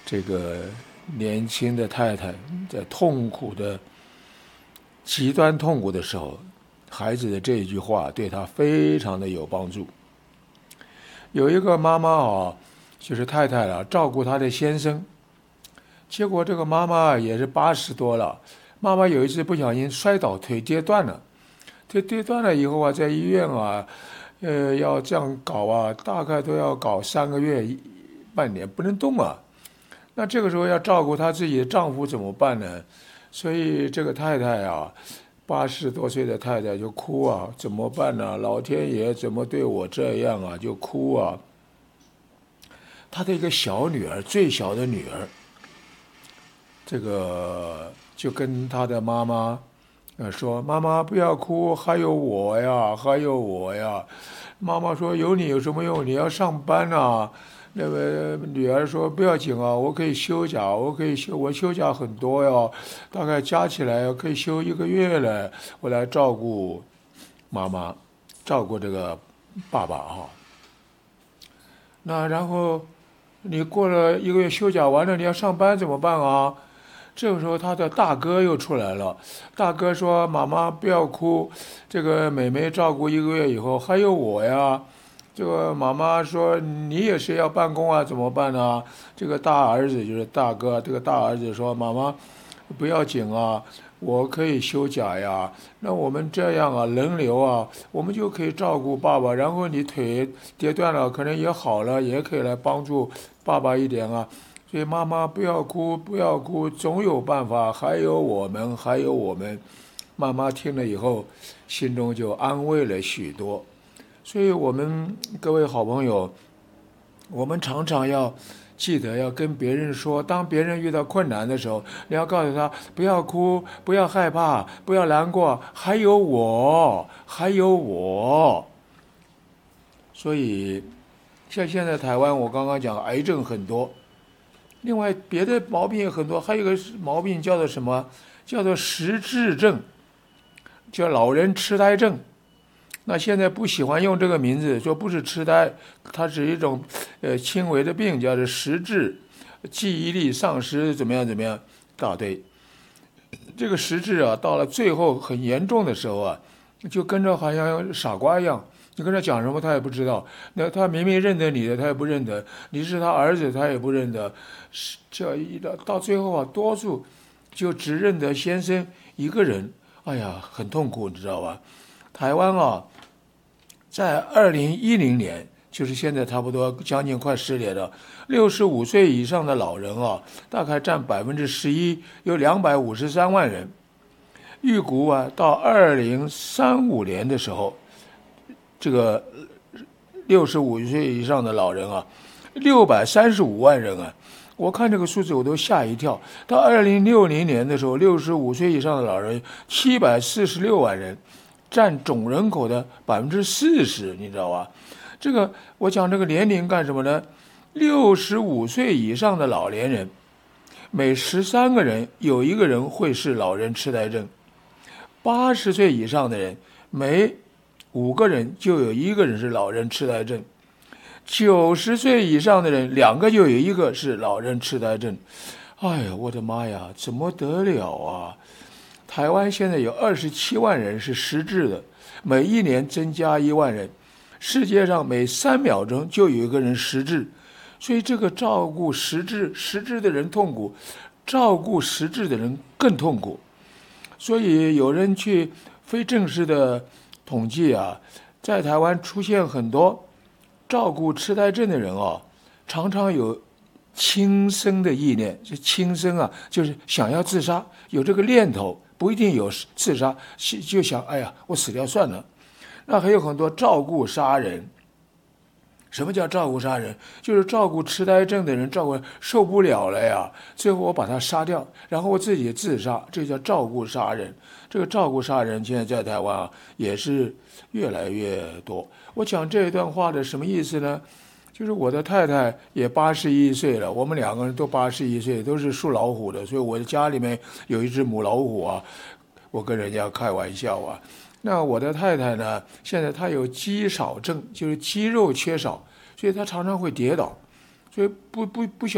这个年轻的太太在痛苦的极端痛苦的时候，孩子的这一句话对她非常的有帮助。有一个妈妈啊，就是太太了，照顾她的先生，结果这个妈妈也是80多了，妈妈有一次不小心摔倒，腿跌断了，腿跌断了以后啊，在医院啊，要这样搞啊，大概都要搞3个月、半年，不能动啊。那这个时候要照顾她自己的丈夫怎么办呢？所以这个太太啊，80多岁的太太就哭啊，怎么办呢？老天爷怎么对我这样啊？就哭啊。她的一个小女儿，最小的女儿，这个就跟她的妈妈说：“妈妈不要哭，还有我呀，还有我呀。”妈妈说：“有你有什么用？你要上班啊。”那个女儿说：“不要紧啊，我可以休假，我休假很多呀，大概加起来可以休1个月了，我来照顾妈妈，照顾这个爸爸哈。那然后你过了1个月休假完了，你要上班怎么办啊？”这个时候他的大哥又出来了，大哥说：“妈妈不要哭，这个妹妹照顾1个月以后还有我呀。”这个妈妈说：“你也是要办公啊，怎么办呢？”这个大儿子就是大哥，这个大儿子说：“妈妈不要紧啊，我可以休假呀。那我们这样啊，轮流啊，我们就可以照顾爸爸。然后你腿跌断了，可能也好了，也可以来帮助爸爸一点啊。所以妈妈不要哭，不要哭，总有办法，还有我们，还有我们。”妈妈听了以后，心中就安慰了许多。所以我们各位好朋友，我们常常要记得要跟别人说，当别人遇到困难的时候，你要告诉他不要哭，不要害怕，不要难过，还有我，还有我。所以像现在台湾，我刚刚讲癌症很多，另外别的毛病也很多，还有一个毛病叫做什么？叫做失智症，叫老人痴呆症。那现在不喜欢用这个名字，说不是痴呆，它是一种轻微的病，叫做失智，记忆力丧失，怎么样怎么样，大堆。这个失智啊，到了最后很严重的时候啊，就跟着好像傻瓜一样，你跟他讲什么他也不知道。那他明明认得你的，他也不认得；你是他儿子，他也不认得。这一到最后啊，多数就只认得先生一个人。哎呀，很痛苦，你知道吧？台湾啊，在2010年，就是现在差不多将近快10年了，65岁以上的老人啊，大概占11%，有253万人。预估啊，到2035年的时候，这个65岁以上的老人啊，635万人啊。我看这个数字我都吓一跳。到2060年的时候，65岁以上的老人746万人。占总人口的40%，你知道吧？这个我讲这个年龄干什么呢？65岁以上的老年人，每13个人有1个人会是老人痴呆症；80岁以上的人，每5个人就有1个人是老人痴呆症；90岁以上的人，2个就有1个是老人痴呆症。哎呀，我的妈呀，怎么得了啊？台湾现在有27万人是失智的，每1年增加1万人。世界上每3秒钟就有1个人失智，所以这个照顾失智的人痛苦，照顾失智的人更痛苦。所以有人去非正式的统计啊，在台湾出现很多照顾痴呆症的人啊，常常有轻生的意念。这轻生啊，就是想要自杀，有这个念头。不一定有自杀，就想哎呀，我死掉算了。那还有很多照顾杀人。什么叫照顾杀人？就是照顾痴呆症的人，照顾受不了了呀，最后我把他杀掉，然后我自己自杀，这叫照顾杀人。这个照顾杀人现在在台湾啊，也是越来越多。我讲这一段话的什么意思呢？就是我的太太也81岁了，我们2个人都81岁，都是属老虎的，所以我的家里面有一只母老虎啊，我跟人家开玩笑啊。那我的太太呢，现在她有肌少症，就是肌肉缺少，所以她常常会跌倒，所以不晓